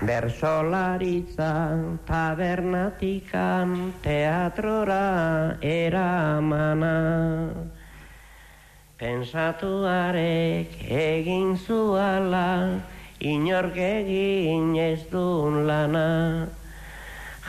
Bersolaritza tabernatikan teatrora eramana. Pensatuarek egin zuala, inork egin ez duen lana.